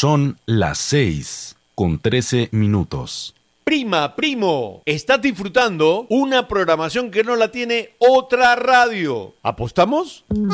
Son las 6:13. Prima, primo, estás disfrutando una programación que no la tiene otra radio. ¿Apostamos?